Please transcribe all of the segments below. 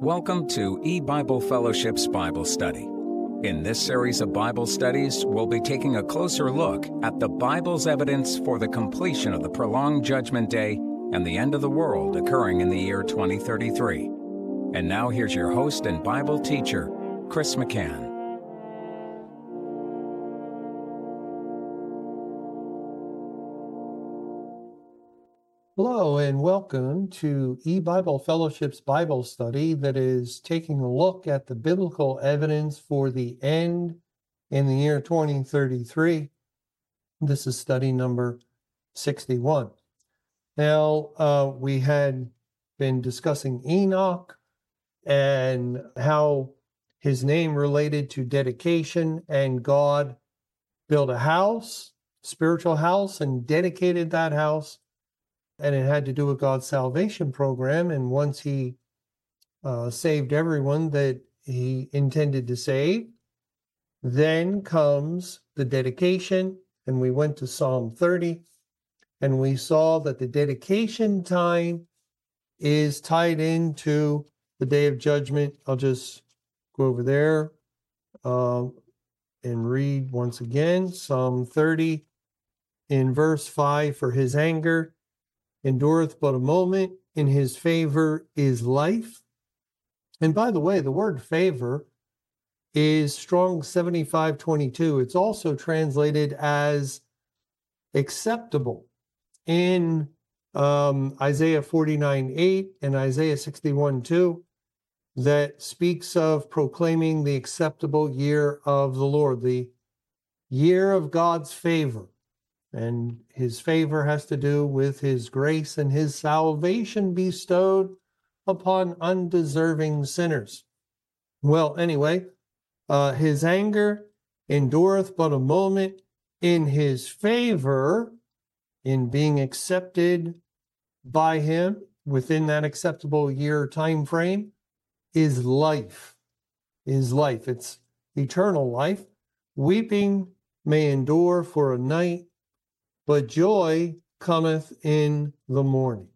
Welcome to E-Bible Fellowship's Bible Study. In this series of Bible studies, we'll be taking a closer look at the Bible's evidence for the completion of the prolonged Judgment Day and the end of the world occurring in the year 2033. And now here's your host and Bible teacher, Chris McCann. Hello and welcome to E-Bible Fellowship's Bible study that is taking a look at the biblical evidence for the end in the year 2033. This is study number 61. Now, we had been discussing Enoch and how his name related to dedication, and God built a house, spiritual house, and dedicated that house. And it had to do with God's salvation program. And once he saved everyone that he intended to save, then comes the dedication. And we went to Psalm 30, and we saw that the dedication time is tied into the day of judgment. I'll just go over there and read once again. Psalm 30 in verse 5, for his anger endureth but a moment, in his favor is life. And by the way, the word favor is Strong's 7522. It's also translated as acceptable in Isaiah 49:8 and Isaiah 61:2, that speaks of proclaiming the acceptable year of the Lord, the year of God's favor. And his favor has to do with his grace and his salvation bestowed upon undeserving sinners. Well, anyway, his anger endureth but a moment, in his favor, in being accepted by him within that acceptable year time frame, is life. It's eternal life. Weeping may endure for a night, but joy cometh in the morning.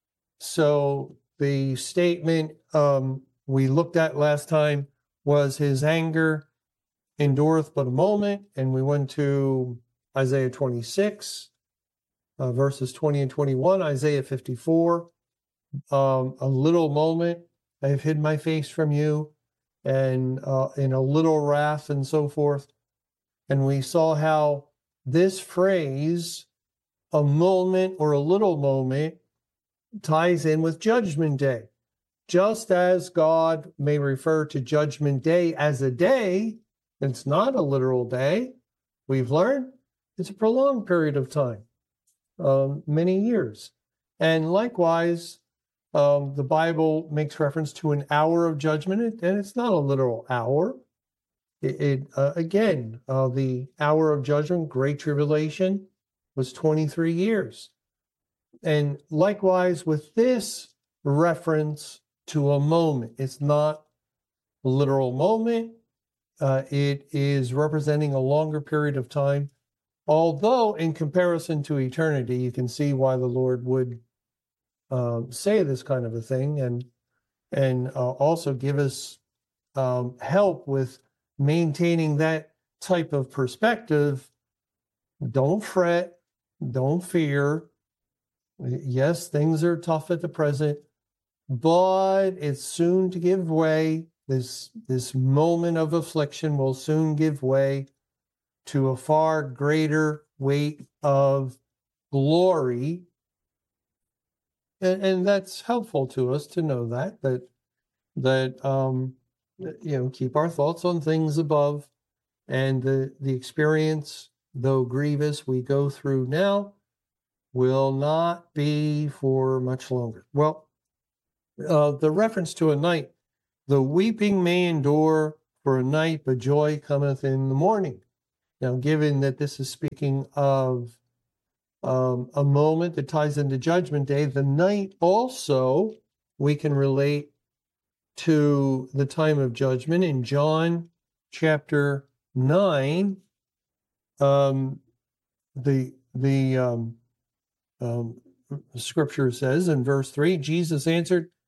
So the statement we looked at last time was his anger endureth but a moment, and we went to Isaiah 26, verses 20 and 21, Isaiah 54, a little moment, I have hid my face from you, and in a little wrath, and so forth. And we saw how this phrase, a moment or a little moment, ties in with Judgment Day. Just as God may refer to Judgment Day as a day, it's not a literal day, we've learned it's a prolonged period of time, many years. And likewise, the Bible makes reference to an hour of judgment, and it's not a literal hour. Again, the hour of judgment, Great Tribulation, was 23 years. And likewise with this reference to a moment, it's not a literal moment. It is representing a longer period of time, although in comparison to eternity, you can see why the Lord would say this kind of a thing, and also give us help with maintaining that type of perspective. Don't fret, don't fear. Yes, things are tough at the present, but it's soon to give way. This moment of affliction will soon give way to a far greater weight of glory. And that's helpful to us to know that keep our thoughts on things above, and the experience, though grievous, we go through now will not be for much longer. Well, the reference to a night, the weeping may endure for a night, but joy cometh in the morning. Now, given that this is speaking of a moment that ties into Judgment Day, the night also we can relate to the time of judgment. In John chapter 9, the scripture says in verse 3, Jesus answered,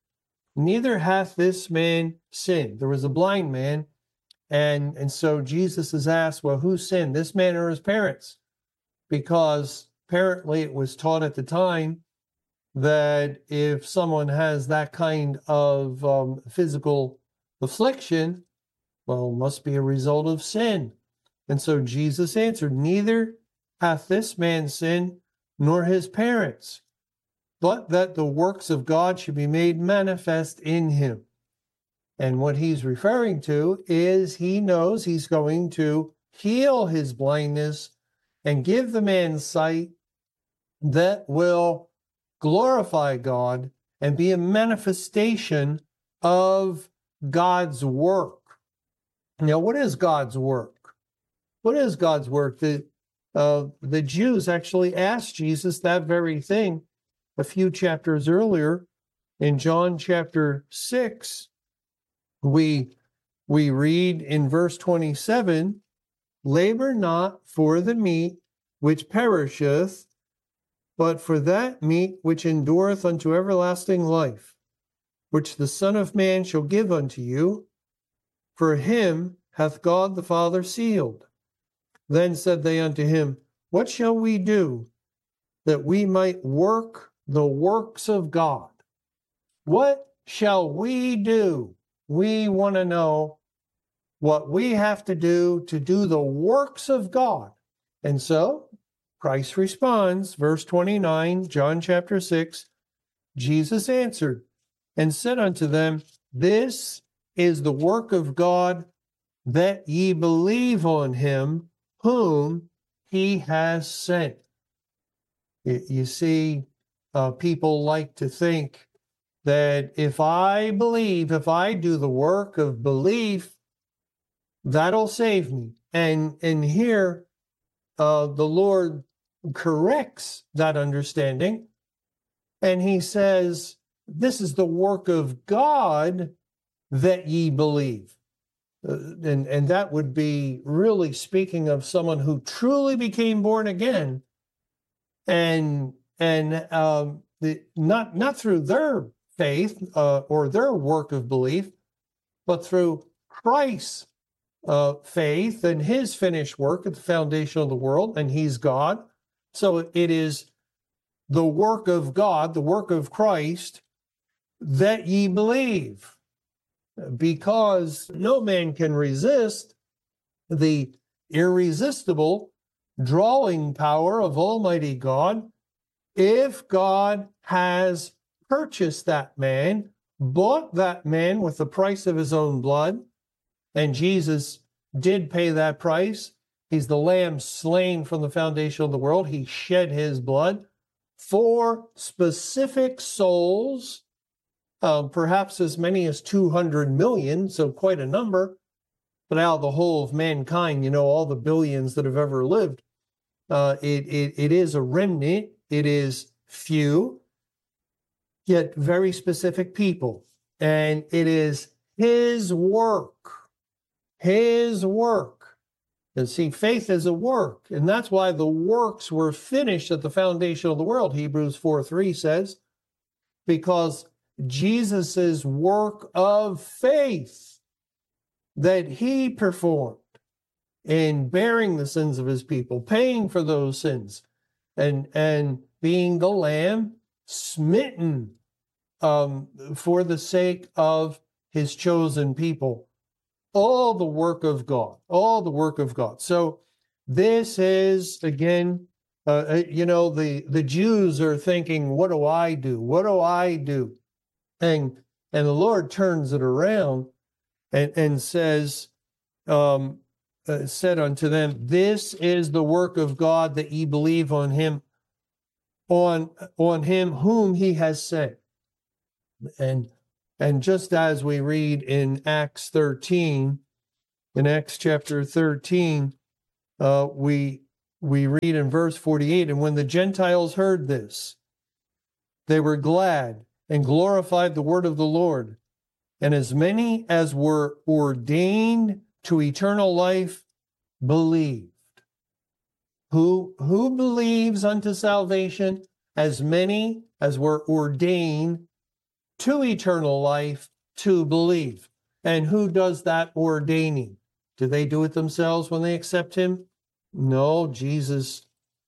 neither hath this man sinned. There was a blind man, and so Jesus is asked, well, who sinned, this man or his parents? Because apparently it was taught at the time that if someone has that kind of physical affliction, well, it must be a result of sin. And so Jesus answered, neither hath this man sinned, nor his parents, but that the works of God should be made manifest in him. And what he's referring to is he knows he's going to heal his blindness and give the man sight that will glorify God and be a manifestation of God's work. Now, what is God's work? What is God's work? The Jews actually asked Jesus that very thing a few chapters earlier. In John chapter 6, we read in verse 27, labor not for the meat which perisheth, but for that meat which endureth unto everlasting life, which the Son of Man shall give unto you. For him hath God the Father sealed. Then said they unto him, what shall we do that we might work the works of God? What shall we do? We want to know what we have to do the works of God. And so Christ responds, verse 29, John chapter 6, Jesus answered and said unto them, this is the work of God, that ye believe on him whom he has sent. You see, people like to think that if I believe, if I do the work of belief, that'll save me. And here, the Lord corrects that understanding, and he says, this is the work of God that ye believe. And that would be really speaking of someone who truly became born again, and not through their faith or their work of belief, but through Christ's faith and his finished work at the foundation of the world, and he's God. So it is the work of God, the work of Christ, that ye believe, because no man can resist the irresistible drawing power of Almighty God if God has purchased that man, bought that man with the price of his own blood, and Jesus did pay that price. He's the lamb slain from the foundation of the world. He shed his blood for specific souls, perhaps as many as 200 million, so quite a number. But out of the whole of mankind, you know, all the billions that have ever lived, it is a remnant. It is few, yet very specific people. And it is his work. His work. And see, faith is a work. And that's why the works were finished at the foundation of the world. Hebrews 4:3 says, because Jesus's work of faith that he performed in bearing the sins of his people, paying for those sins, and being the lamb smitten for the sake of his chosen people. All the work of God, all the work of God. So this is, again, the Jews are thinking, what do I do? What do I do? And the Lord turns it around and says, said unto them, this is the work of God, that ye believe on him, on him whom he has sent. And just as we read in Acts 13, in Acts chapter 13, we read in verse 48, and when the Gentiles heard this, they were glad and glorified the word of the Lord. And as many as were ordained to eternal life believed. Who believes unto salvation? As many as were ordained to eternal life to believe. And who does that ordaining? Do they do it themselves when they accept him? No, Jesus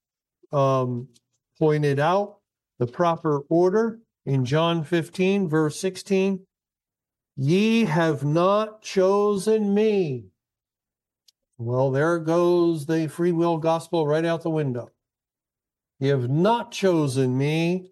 pointed out the proper order in John 15, verse 16. Ye have not chosen me. Well, there goes the free will gospel right out the window. You have not chosen me,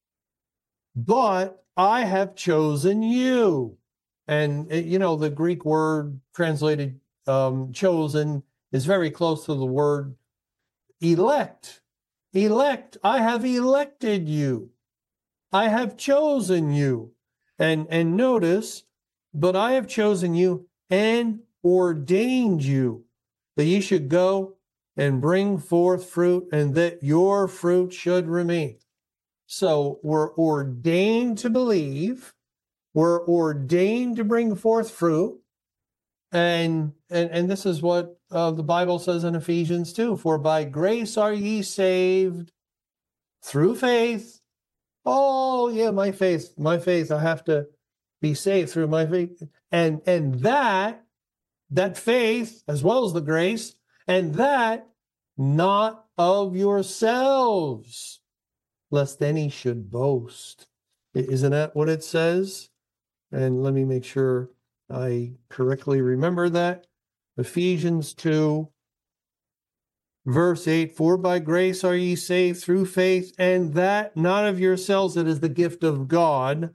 but I have chosen you. And, the Greek word translated chosen is very close to the word elect. Elect. I have elected you. I have chosen you. And notice, but I have chosen you and ordained you that ye should go and bring forth fruit, and that your fruit should remain. So we're ordained to believe, we're ordained to bring forth fruit, and this is what the Bible says in Ephesians 2, for by grace are ye saved through faith. Oh yeah, my faith, I have to be saved through my faith. And that faith, as well as the grace, and that not of yourselves, lest any should boast. Isn't that what it says? And let me make sure I correctly remember that. Ephesians 2, verse 8, for by grace are ye saved through faith, and that not of yourselves, it is the gift of God.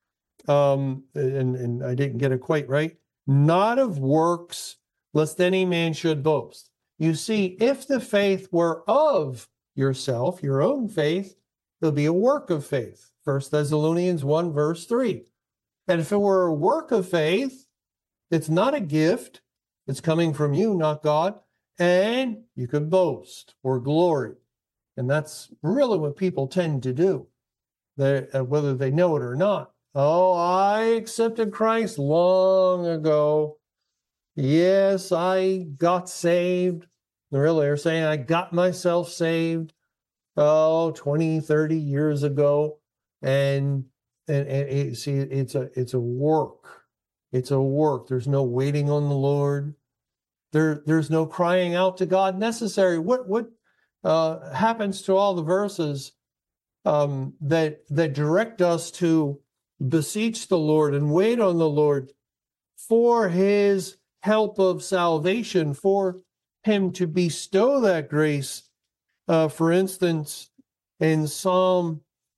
And I didn't get it quite right. Not of works, lest any man should boast. You see, if the faith were of yourself, your own faith, it'll be a work of faith. 1 Thessalonians 1, verse 3. And if it were a work of faith, it's not a gift. It's coming from you, not God. And you could boast or glory. And that's really what people tend to do, whether they know it or not. Oh, I accepted Christ long ago. Yes, I got saved. Really, they're saying I got myself saved, 20, 30 years ago. And see, it's a work. It's a work. There's no waiting on the Lord. There's no crying out to God necessary. What happens to all the verses that direct us to beseech the Lord and wait on the Lord for his help of salvation, for him to bestow that grace? For instance, in Psalm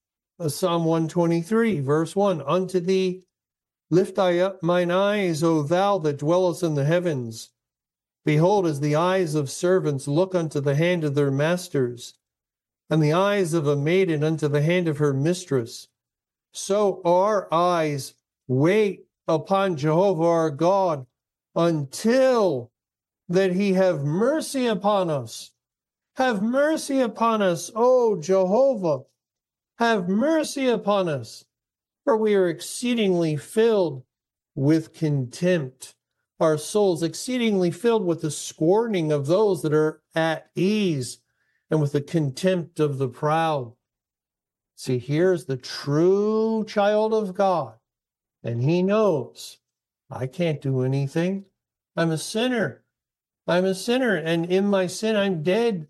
123, verse 1, unto thee lift I up mine eyes, O thou that dwellest in the heavens. Behold, as the eyes of servants look unto the hand of their masters, and the eyes of a maiden unto the hand of her mistress, so our eyes wait upon Jehovah our God until that he have mercy upon us. Have mercy upon us, O Jehovah. Have mercy upon us, for we are exceedingly filled with contempt. Our souls exceedingly filled with the scorning of those that are at ease, and with the contempt of the proud. See, here's the true child of God, and he knows, I can't do anything. I'm a sinner. I'm a sinner, and in my sin, I'm dead.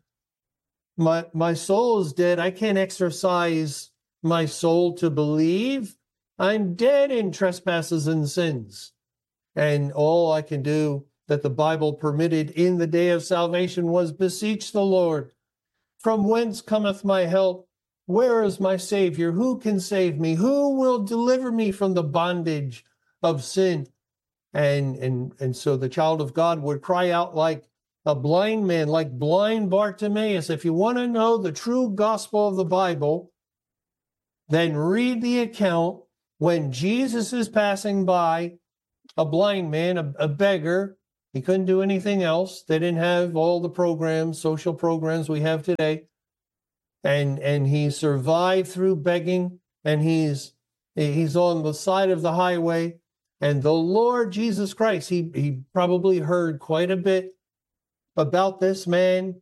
My soul is dead. I can't exercise my soul to believe. I'm dead in trespasses and sins. And all I can do that the Bible permitted in the day of salvation was beseech the Lord. From whence cometh my help? Where is my Savior? Who can save me? Who will deliver me from the bondage of sin? And so the child of God would cry out like a blind man, like blind Bartimaeus. If you want to know the true gospel of the Bible, then read the account when Jesus is passing by a blind man, a beggar. He couldn't do anything else. They didn't have all the programs, social programs we have today. And he survived through begging, and he's on the side of the highway. And the Lord Jesus Christ, he probably heard quite a bit about this man,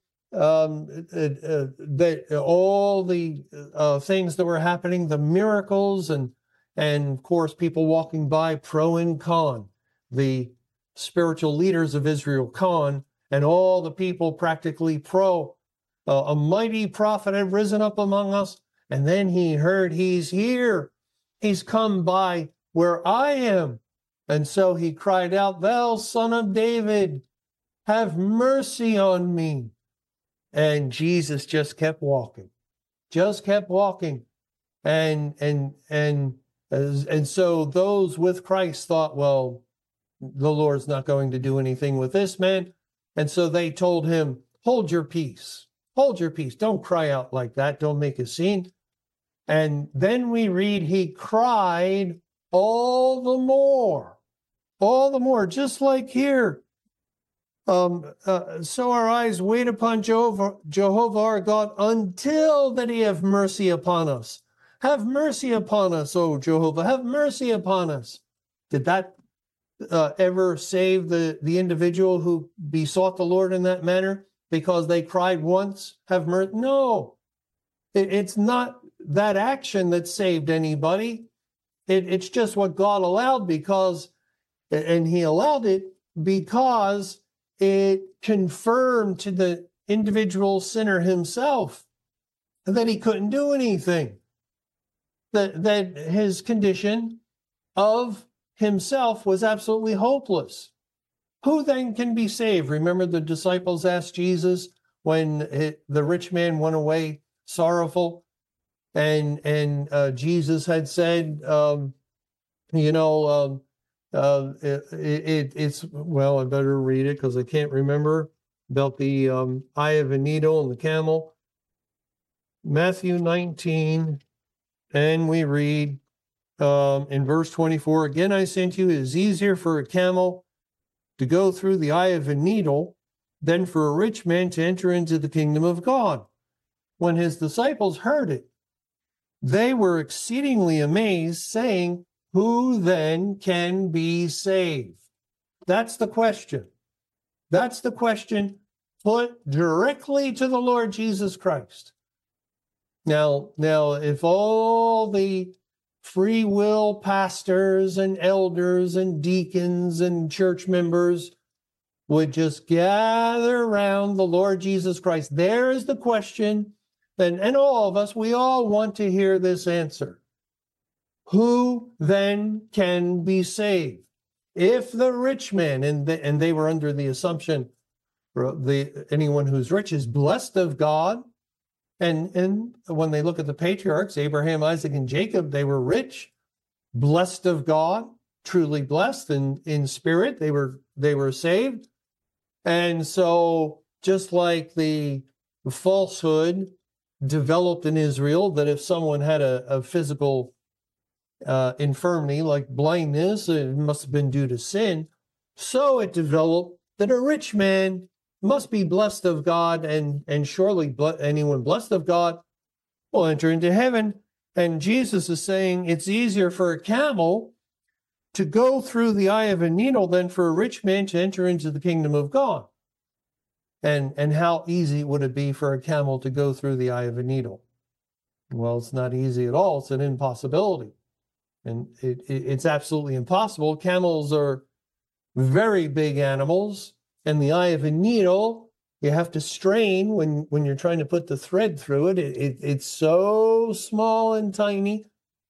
that all the things that were happening, the miracles, and And of course, people walking by, pro and con, the spiritual leaders of Israel, con, and all the people practically pro. A mighty prophet had risen up among us. And then he heard, he's here. He's come by where I am. And so he cried out, thou son of David, have mercy on me. And Jesus just kept walking, And so those with Christ thought, well, the Lord's not going to do anything with this man. And so they told him, hold your peace. Hold your peace. Don't cry out like that. Don't make a scene. And then we read, he cried all the more, just like here. So our eyes wait upon Jehovah our God until that he have mercy upon us. Have mercy upon us, O Jehovah, have mercy upon us. Did that ever save the individual who besought the Lord in that manner because they cried once, have mercy? No, it's not that action that saved anybody. It's just what God allowed and he allowed it because it confirmed to the individual sinner himself that he couldn't do anything, that his condition of himself was absolutely hopeless. Who then can be saved? Remember the disciples asked Jesus when the rich man went away sorrowful, and Jesus had said, it's, well, I better read it because I can't remember about the eye of a needle and the camel. Matthew 19, and we read in verse 24, again, I sent you, it is easier for a camel to go through the eye of a needle than for a rich man to enter into the kingdom of God. When his disciples heard it, they were exceedingly amazed, saying, who then can be saved? That's the question. That's the question put directly to the Lord Jesus Christ. Now, if all the free will pastors and elders and deacons and church members would just gather around the Lord Jesus Christ, there is the question, and all of us, we all want to hear this answer. Who then can be saved? If the rich man, and they were under the assumption, anyone who's rich is blessed of God, and when they look at the patriarchs, Abraham, Isaac, and Jacob, they were rich, blessed of God, truly blessed in spirit. They were saved. And so just like the falsehood developed in Israel, that if someone had a physical infirmity like blindness, it must have been due to sin, so it developed that a rich man must be blessed of God, and surely anyone blessed of God will enter into heaven. And Jesus is saying it's easier for a camel to go through the eye of a needle than for a rich man to enter into the kingdom of God. And how easy would it be for a camel to go through the eye of a needle? Well, it's not easy at all. It's an impossibility. And it's absolutely impossible. Camels are very big animals, and the eye of a needle, you have to strain when you're trying to put the thread through it. It's so small and tiny.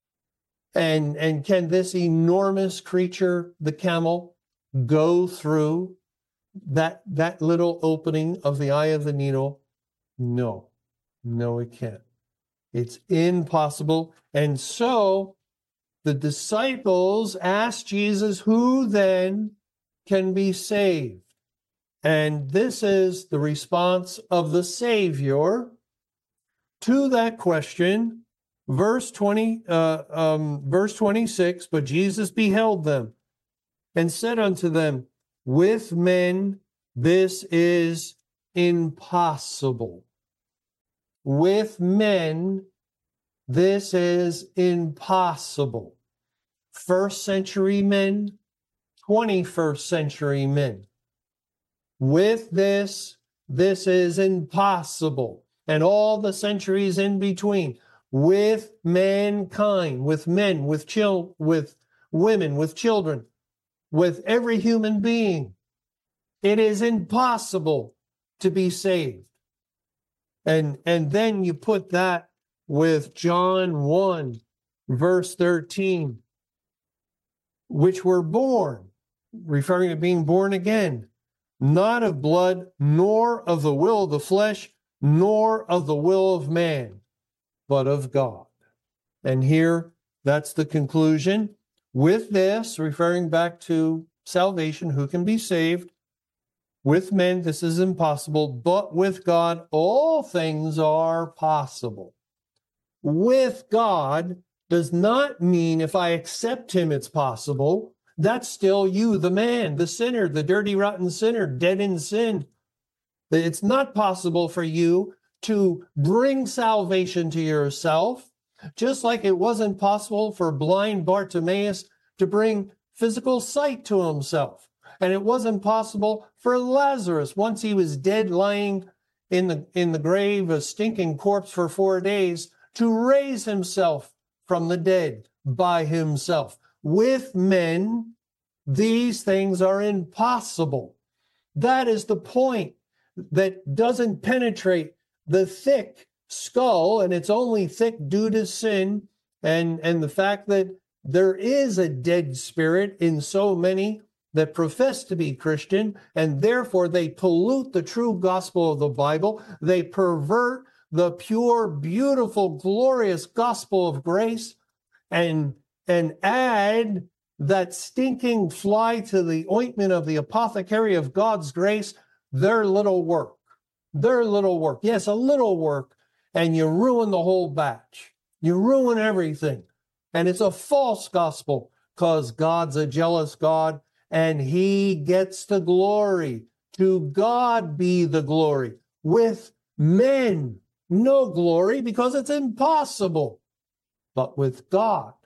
And can this enormous creature, the camel, go through that little opening of the eye of the needle? No, it can't. It's impossible. And so the disciples asked Jesus, who then can be saved? And this is the response of the Savior to that question. Verse 26, but Jesus beheld them and said unto them, with men this is impossible. With men this is impossible. First century men, 21st century men. With this is impossible. And all the centuries in between. with mankind, with men, with women, with children, with every human being. It is impossible to be saved. And then you put that with John 1, verse 13, which were born, referring to being born again, not of blood, nor of the will of the flesh, nor of the will of man, but of God. And here, that's the conclusion. With this, referring back to salvation, who can be saved? With men, this is impossible, but with God, all things are possible. With God does not mean if I accept him, it's possible. That's still you, the man, the sinner, the dirty, rotten sinner, dead in sin. It's not possible for you to bring salvation to yourself, just like it wasn't possible for blind Bartimaeus to bring physical sight to himself. And it wasn't possible for Lazarus, once he was dead, lying in the grave, a stinking corpse for 4 days, to raise himself from the dead by himself. With men, these things are impossible. That is the point that doesn't penetrate the thick skull, and it's only thick due to sin and the fact that there is a dead spirit in so many that profess to be Christian, and therefore they pollute the true gospel of the Bible. They pervert the pure, beautiful, glorious gospel of grace and add that stinking fly to the ointment of the apothecary of God's grace, their little work. Their little work. Yes, a little work, and you ruin the whole batch. You ruin everything. And it's a false gospel because God's a jealous God and he gets the glory. To God be the glory. With men, no glory because it's impossible. But with God,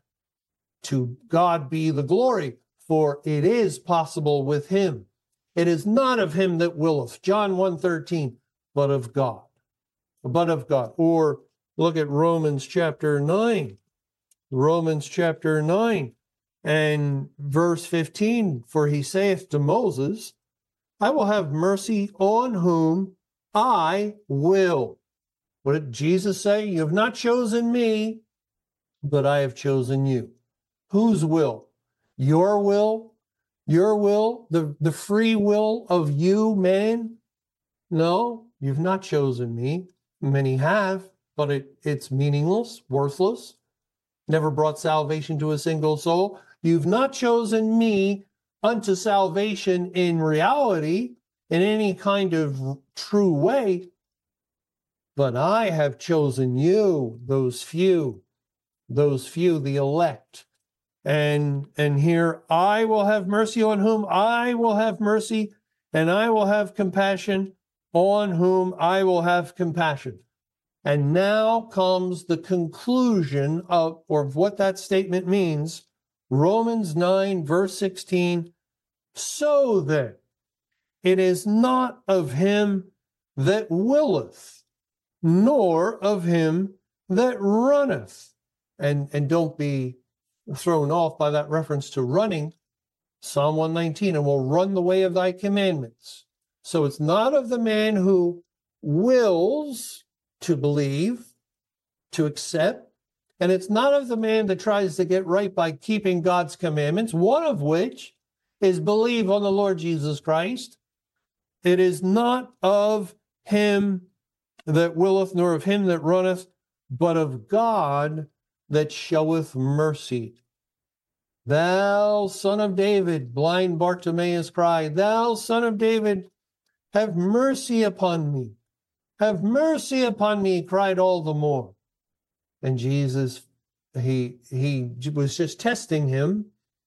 to God be the glory, for it is possible with him. It is not of him that willeth, John 1:13, but of God. But of God. Or look at Romans chapter 9. Romans chapter 9 and verse 15, for he saith to Moses, I will have mercy on whom I will. What did Jesus say? You have not chosen me, but I have chosen you. Whose will? Your will? Your will? The free will of you, man? No, you've not chosen me. Many have, but it's meaningless, worthless, never brought salvation to a single soul. You've not chosen me unto salvation in reality, in any kind of true way, but I have chosen you, those few, the elect. And here, I will have mercy on whom I will have mercy, and I will have compassion on whom I will have compassion. And now comes the conclusion of what that statement means. Romans 9, verse 16. So then, it is not of him that willeth, nor of him that runneth. And don't be thrown off by that reference to running. Psalm 119, and will run the way of thy commandments. So it's not of the man who wills to believe, to accept, and it's not of the man that tries to get right by keeping God's commandments, one of which is believe on the Lord Jesus Christ. It is not of him that willeth, nor of him that runneth, but of God that showeth mercy. Thou son of David, blind Bartimaeus cried, thou son of David, have mercy upon me. Have mercy upon me, he cried all the more. And Jesus, he was just testing him.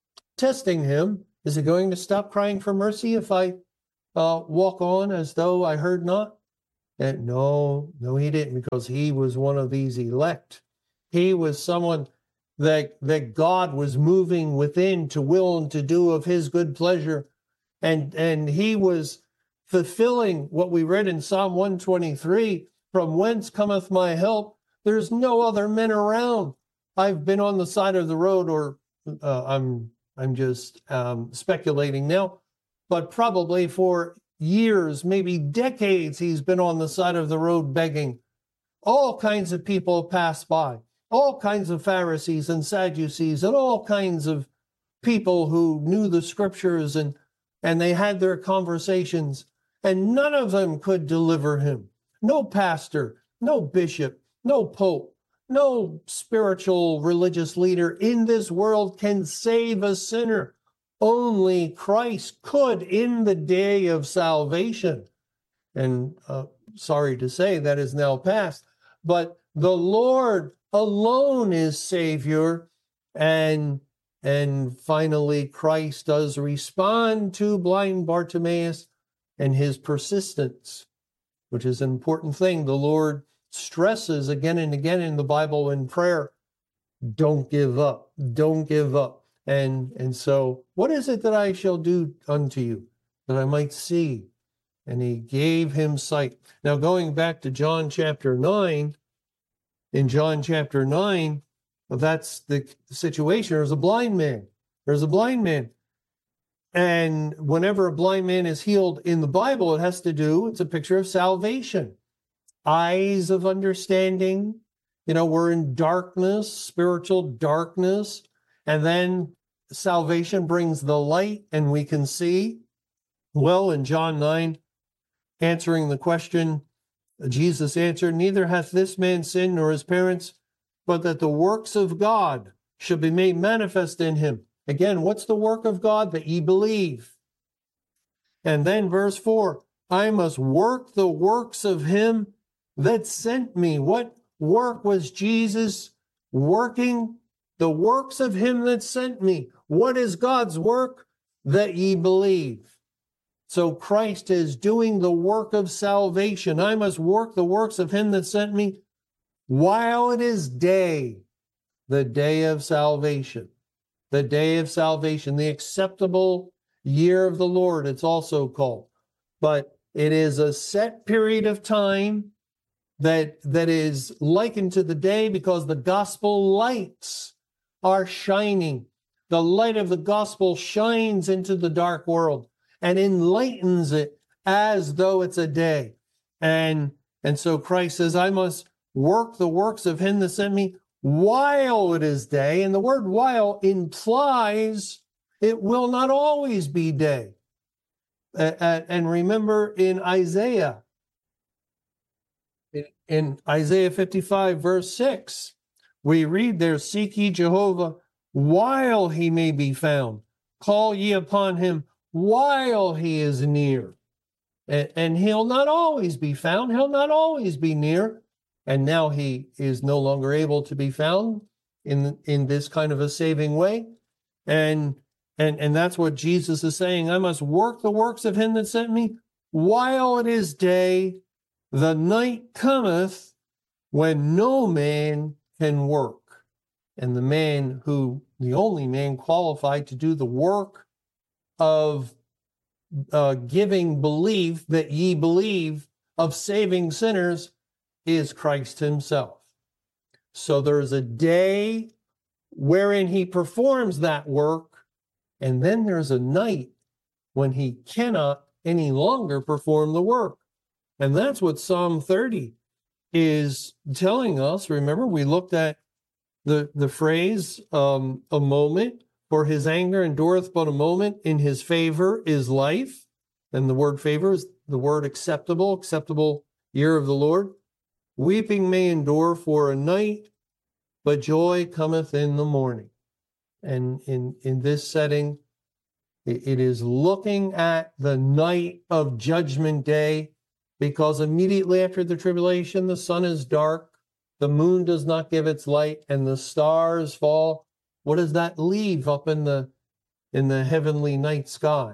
Is he going to stop crying for mercy if I walk on as though I heard not? And no, he didn't, because he was one of these elect. He was someone that God was moving within to will and to do of his good pleasure. And he was fulfilling what we read in Psalm 123, from whence cometh my help? There's no other men around. I've been on the side of the road, or I'm just speculating now, but probably for years, maybe decades, he's been on the side of the road begging. All kinds of people pass by, all kinds of Pharisees and Sadducees, and all kinds of people who knew the scriptures, and they had their conversations, and none of them could deliver him. No pastor, no bishop, no pope, no spiritual religious leader in this world can save a sinner. Only Christ could in the day of salvation. And sorry to say, that is now past. But the Lord alone is Savior. And finally, Christ does respond to blind Bartimaeus and his persistence, which is an important thing. The Lord stresses again and again in the Bible in prayer, don't give up, don't give up. And so, what is it that I shall do unto you, that I might see? And he gave him sight. Now, going back to John chapter 9, in John chapter 9, that's the situation. There's a blind man. There's a blind man. And whenever a blind man is healed in the Bible, it has to do, it's a picture of salvation. Eyes of understanding. You know, we're in darkness, spiritual darkness. And then salvation brings the light and we can see. Well, in John 9, answering the question, Jesus answered, neither hath this man sinned nor his parents, but that the works of God should be made manifest in him. Again, what's the work of God? That ye believe. And then verse 4, I must work the works of him that sent me. What work was Jesus working? The works of him that sent me. What is God's work? That ye believe. So Christ is doing the work of salvation. I must work the works of him that sent me while it is day, the day of salvation. The day of salvation, the acceptable year of the Lord, it's also called. But it is a set period of time that is likened to the day because the gospel lights are shining. The light of the gospel shines into the dark world and enlightens it as though it's a day. And so Christ says, I must work the works of him that sent me while it is day. And the word while implies it will not always be day. And remember in Isaiah, in Isaiah 55, verse 6, we read there, seek ye Jehovah while he may be found. Call ye upon him while he is near. And he'll not always be found. He'll not always be near. And now he is no longer able to be found in this kind of a saving way. And that's what Jesus is saying. I must work the works of him that sent me while it is day. The night cometh when no man can work. And the only man qualified to do the work of giving belief, that ye believe, of saving sinners, is Christ himself. So there's a day wherein he performs that work, and then there's a night when he cannot any longer perform the work. And that's what Psalm 30 is telling us. Remember, we looked at the phrase, a moment, for his anger endureth but a moment, in his favor is life. And the word favor is the word acceptable year of the Lord. Weeping may endure for a night, but joy cometh in the morning. And in this setting, it is looking at the night of Judgment Day, because immediately after the tribulation, the sun is dark, the moon does not give its light, and the stars fall. What does that leave up in the heavenly night sky?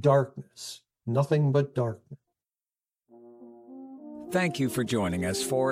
Darkness, nothing but darkness. Thank you for joining us for